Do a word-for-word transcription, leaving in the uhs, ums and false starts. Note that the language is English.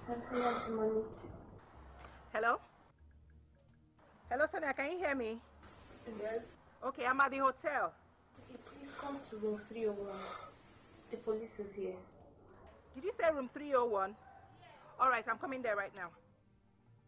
Hello? Hello, Sonia, can you hear me? Yes. Okay, I'm at the hotel. Okay, please come to room three oh one. The police is here. Did you say room three oh one? Alright, I'm coming there right now.